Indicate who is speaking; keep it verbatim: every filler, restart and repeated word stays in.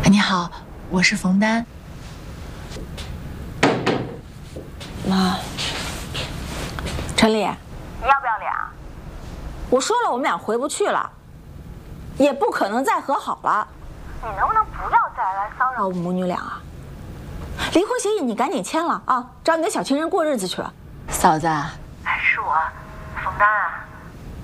Speaker 1: 你好，我是冯丹。
Speaker 2: 妈，陈丽，你
Speaker 3: 要不要脸啊？
Speaker 2: 我说了，我们俩回不去了，也不可能再和好了。
Speaker 3: 你能不能不要再来骚扰
Speaker 2: 我们母女俩啊？离婚协议你赶紧签了啊，找你的小情人过日子去。
Speaker 1: 嫂子，
Speaker 3: 哎，是我，冯丹啊。